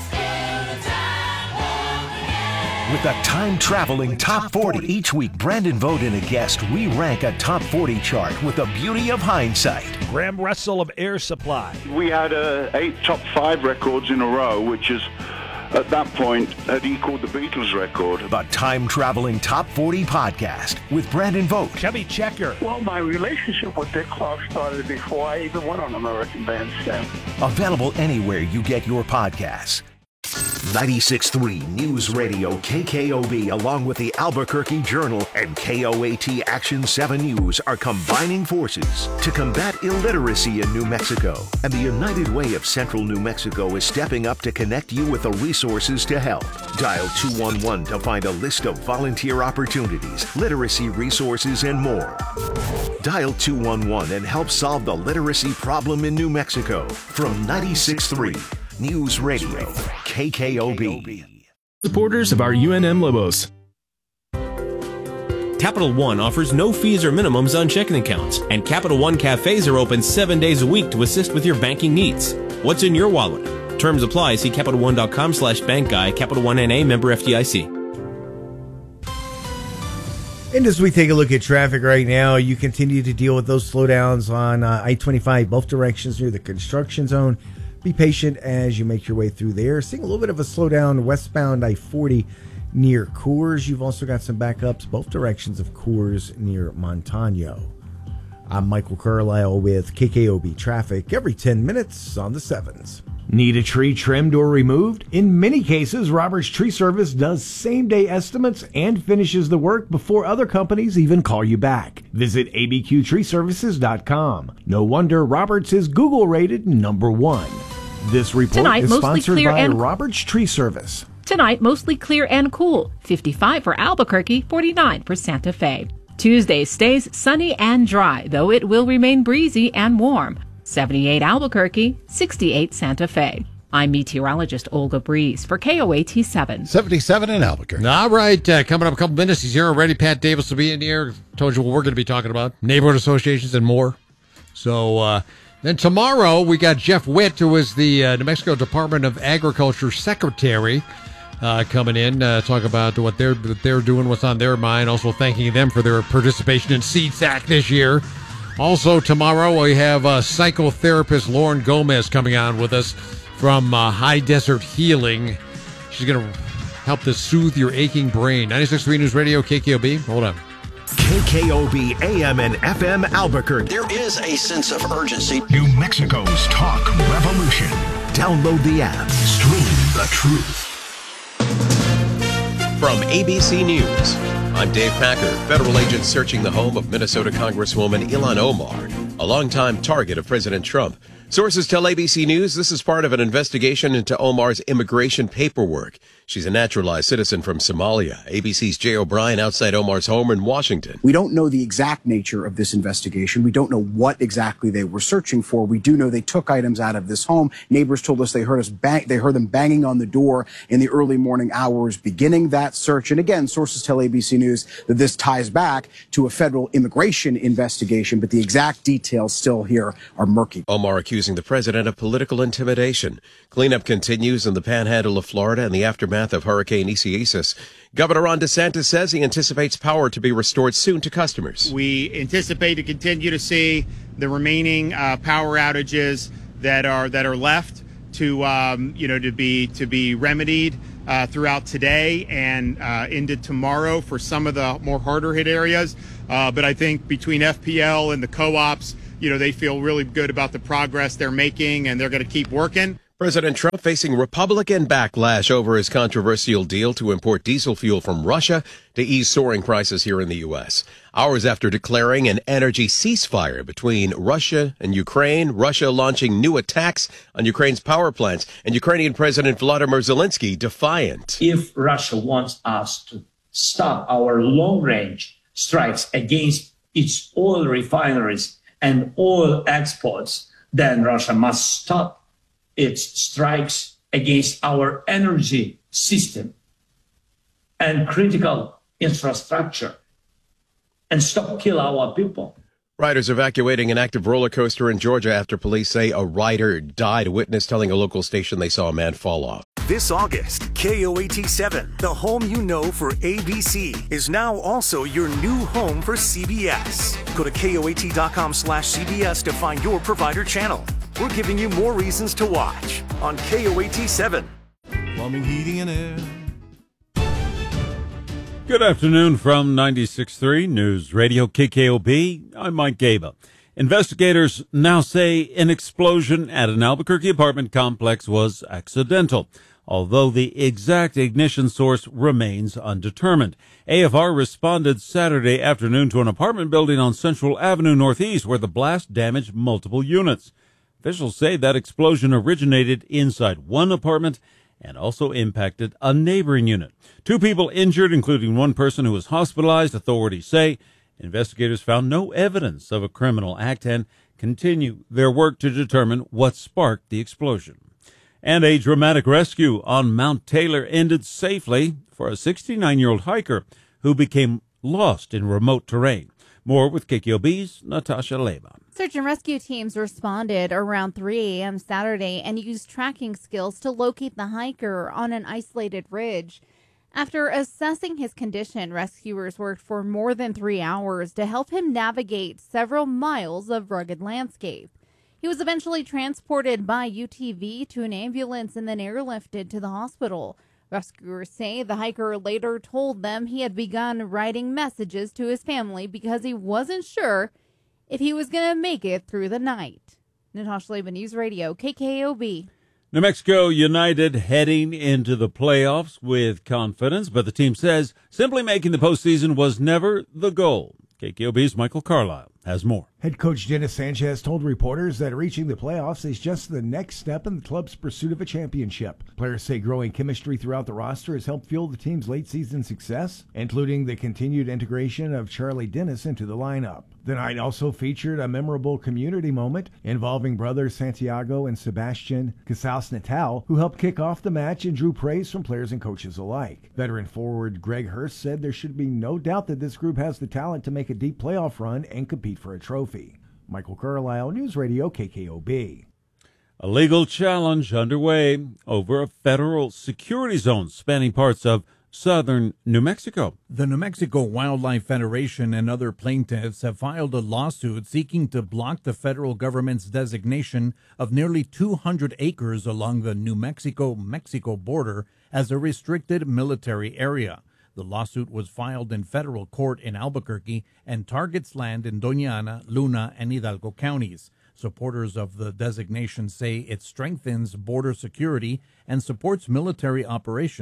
with a time-traveling Top 40. Each week, Brandon Vogt and a guest, we rank a Top 40 chart with the beauty of hindsight. Graham Russell of Air Supply. We had 8 top 5 records in a row, which is, at that point, had equaled the Beatles record. The time-traveling Top 40 podcast with Brandon Vogt. Chubby Checker. Well, my relationship with Dick Clark started before I even went on American Bandstand. Available anywhere you get your podcasts. 96.3 News Radio KKOB, along with the Albuquerque Journal and KOAT Action 7 News, are combining forces to combat illiteracy in New Mexico. And the United Way of Central New Mexico is stepping up to connect you with the resources to help. Dial 211 to find a list of volunteer opportunities, literacy resources, and more. Dial 211 and help solve the literacy problem in New Mexico. From 96.3 News Radio, KKOB. Supporters of our UNM Lobos. Capital One offers no fees or minimums on checking accounts, and Capital One cafes are open 7 days a week to assist with your banking needs. What's in your wallet? Terms apply. See CapitalOne.com/bankguy. Capital One NA, member FDIC. And as we take a look at traffic right now, you continue to deal with those slowdowns on I-25, both directions near the construction zone. Be patient as you make your way through there. Seeing a little bit of a slowdown westbound I-40 near Coors. You've also got some backups both directions of Coors near Montano. I'm Michael Carlisle with KKOB Traffic every 10 minutes on the 7s. Need a tree trimmed or removed? In many cases, Roberts Tree Service does same-day estimates and finishes the work before other companies even call you back. Visit abqtreeservices.com. No wonder Roberts is Google-rated #1. This report Tonight, is mostly sponsored clear by and Roberts Tree Service. Tonight, mostly clear and cool. 55 for Albuquerque, 49 for Santa Fe. Tuesday stays sunny and dry, though it will remain breezy and warm. 78 Albuquerque, 68 Santa Fe. I'm meteorologist Olga Breeze for KOAT 7. 77 in Albuquerque. All right, coming up a couple minutes. He's here already. Pat Davis will be in here. Told you what we're going to be talking about. Neighborhood associations and more. So then tomorrow we got Jeff Witt, who is the New Mexico Department of Agriculture Secretary, coming in, talk about what they're doing, what's on their mind. Also thanking them for their participation in SeedSac this year. Also tomorrow we have psychotherapist Lauren Gomez coming on with us from High Desert Healing. She's going to help to soothe your aching brain. 96.3 News Radio, KKOB. Hold on. KKOB AM and FM Albuquerque. There is a sense of urgency. New Mexico's talk revolution. Download the app. Stream the truth. From ABC News, I'm Dave Packer. Federal agents searching the home of Minnesota Congresswoman Ilhan Omar, a longtime target of President Trump. Sources tell ABC News this is part of an investigation into Omar's immigration paperwork. She's a naturalized citizen from Somalia. ABC's Jay O'Brien outside Omar's home in Washington. We don't know the exact nature of this investigation. We don't know what exactly they were searching for. We do know they took items out of this home. Neighbors told us they heard them banging on the door in the early morning hours beginning that search. And again, sources tell ABC News that this ties back to a federal immigration investigation, but the exact details still here are murky. Omar accusing the president of political intimidation. Cleanup continues in the panhandle of Florida in the aftermath of Hurricane Isaias. Governor Ron DeSantis says he anticipates power to be restored soon to customers. We anticipate to continue to see the remaining power outages that are left to be remedied throughout today and into tomorrow for some of the more harder hit areas. But I think between FPL and the co-ops, they feel really good about the progress they're making, and they're going to keep working. President Trump facing Republican backlash over his controversial deal to import diesel fuel from Russia to ease soaring prices here in the U.S. Hours after declaring an energy ceasefire between Russia and Ukraine, Russia launching new attacks on Ukraine's power plants, and Ukrainian President Volodymyr Zelensky defiant. If Russia wants us to stop our long-range strikes against its oil refineries and oil exports, then Russia must stop its strikes against our energy system and critical infrastructure and stop kill our people. Riders evacuating an active roller coaster in Georgia after police say a rider died. A witness telling a local station they saw a man fall off. This August, KOAT7, the home you know for ABC, is now also your new home for CBS. Go to KOAT.com/CBS to find your provider channel. We're giving you more reasons to watch on KOAT7. Plumbing, heating, and air. Good afternoon from 96.3 News Radio KKOB. I'm Mike Gaba. Investigators now say an explosion at an Albuquerque apartment complex was accidental, although the exact ignition source remains undetermined. AFR responded Saturday afternoon to an apartment building on Central Avenue Northeast where the blast damaged multiple units. Officials say that explosion originated inside one apartment and also impacted a neighboring unit. 2 people injured, including one person who was hospitalized. Authorities say investigators found no evidence of a criminal act and continue their work to determine what sparked the explosion. And a dramatic rescue on Mount Taylor ended safely for a 69-year-old hiker who became lost in remote terrain. More with KKOB's Natasha Leba. Search and rescue teams responded around 3 a.m. Saturday and used tracking skills to locate the hiker on an isolated ridge. After assessing his condition, rescuers worked for more than 3 hours to help him navigate several miles of rugged landscape. He was eventually transported by UTV to an ambulance and then airlifted to the hospital. Rescuers say the hiker later told them he had begun writing messages to his family because he wasn't sure if he was going to make it through the night. Natasha Leba, News Radio, KKOB. New Mexico United heading into the playoffs with confidence, but the team says simply making the postseason was never the goal. KKOB's Michael Carlisle has more. Head coach Dennis Sanchez told reporters that reaching the playoffs is just the next step in the club's pursuit of a championship. Players say growing chemistry throughout the roster has helped fuel the team's late-season success, including the continued integration of Charlie Dennis into the lineup. The night also featured a memorable community moment involving brothers Santiago and Sebastian Casals Natal, who helped kick off the match and drew praise from players and coaches alike. Veteran forward Greg Hurst said there should be no doubt that this group has the talent to make a deep playoff run and compete for a trophy. Michael Carlisle, News Radio KKOB. A legal challenge underway over a federal security zone spanning parts of southern New Mexico. The New Mexico Wildlife Federation and other plaintiffs have filed a lawsuit seeking to block the federal government's designation of nearly 200 acres along the New Mexico-Mexico border as a restricted military area. The lawsuit was filed in federal court in Albuquerque and targets land in Doña Ana, Luna, and Hidalgo counties. Supporters of the designation say it strengthens border security and supports military operations,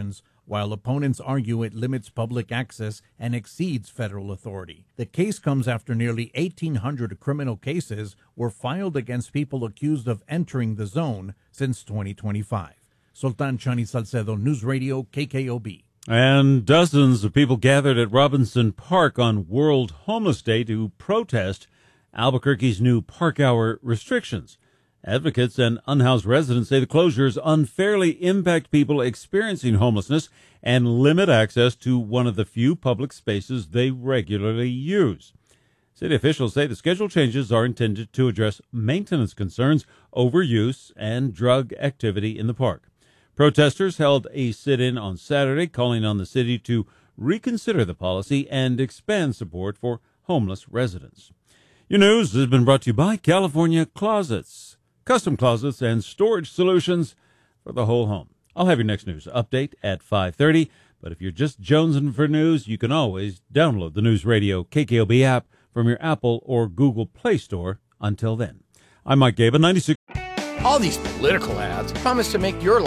while opponents argue it limits public access and exceeds federal authority. The case comes after nearly 1,800 criminal cases were filed against people accused of entering the zone since 2025. Sultan Chani Salcedo, News Radio, KKOB. And dozens of people gathered at Robinson Park on World Homeless Day to protest Albuquerque's new park hour restrictions. Advocates and unhoused residents say the closures unfairly impact people experiencing homelessness and limit access to one of the few public spaces they regularly use. City officials say the schedule changes are intended to address maintenance concerns, overuse, and drug activity in the park. Protesters held a sit-in on Saturday, calling on the city to reconsider the policy and expand support for homeless residents. Your news has been brought to you by California Closets. Custom closets and storage solutions for the whole home. I'll have your next news update at 5:30, but if you're just jonesing for news, you can always download the News Radio KKOB app from your Apple or Google Play Store. Until then, I'm Mike Gaba, 96. All these political ads promise to make your life